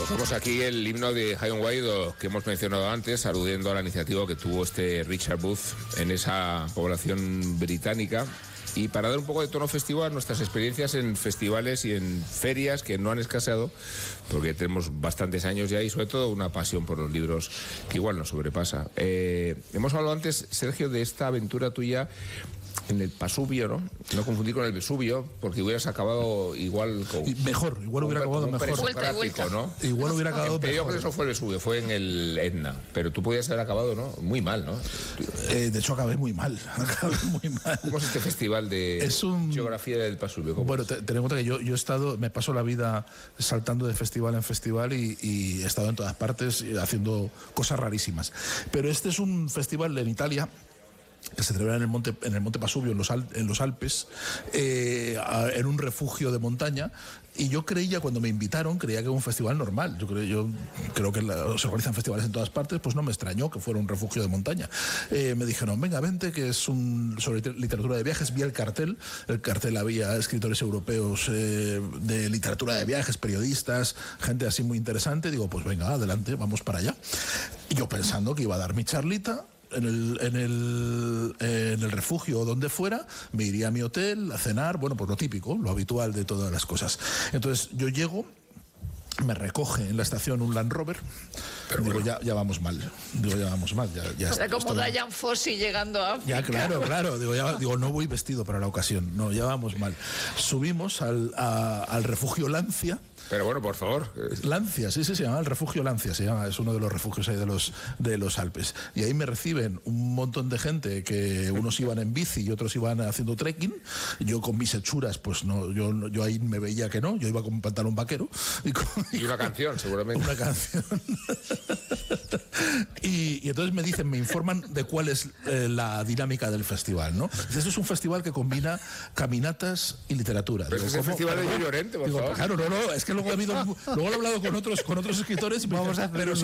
Tenemos aquí el himno de High and Wide que hemos mencionado antes, aludiendo a la iniciativa que tuvo Richard Booth en esa población británica. Y para dar un poco de tono festivo a nuestras experiencias en festivales y en ferias que no han escaseado, porque tenemos bastantes años ya y sobre todo una pasión por los libros que igual nos sobrepasa. Hemos hablado antes, Sergio, de esta aventura tuya en el Pasubio, ¿no? No confundir con el Vesubio, porque hubieras acabado igual con... Igual hubiera acabado mejor. Vuelta. ¿No? Igual hubiera acabado mejor. Yo creo que eso fue el Vesubio, fue en el Etna, pero tú podías haber acabado, ¿no? Muy mal, ¿no? De hecho, acabé muy mal. ¿Cómo es este festival de geografía del Pasubio? Bueno, ten en cuenta que yo he estado, me paso la vida saltando de festival en festival y he estado en todas partes haciendo cosas rarísimas. Pero este es un festival en Italia que se celebra en el monte Pasubio, en los Alpes, en un refugio de montaña. Y yo cuando me invitaron, creía que era un festival normal. Yo creo que se organizan festivales en todas partes, pues no me extrañó que fuera un refugio de montaña. Me dijeron, venga, vente, que es sobre literatura de viajes. Vi el cartel había escritores europeos de literatura de viajes, periodistas, gente así muy interesante. Digo, pues venga, adelante, vamos para allá. Y yo pensando que iba a dar mi charlita en el refugio o donde fuera, me iría a mi hotel a cenar, bueno, pues lo típico, lo habitual de todas las cosas. Entonces yo llego, me recoge en la estación un Land Rover. Pero digo, bueno, ya vamos mal. Ya era como Dian Fossey llegando a África. Ya, claro. Digo, no voy vestido para la ocasión. No, ya vamos mal. Subimos al refugio Lancia. Pero bueno, por favor. Lancia, sí, se llama el refugio Lancia, es uno de los refugios ahí de los Alpes. Y ahí me reciben un montón de gente, que unos iban en bici y otros iban haciendo trekking. Yo con mis hechuras, pues no, yo ahí me veía que no, yo iba con un pantalón vaquero. Y una canción, seguramente. Una canción. Y entonces me informan de cuál es la dinámica del festival, ¿no? Esto es un festival que combina caminatas y literatura. Pero es el festival de Llorente, por favor. Claro, no, es que luego he hablado con otros escritores y vamos a hacer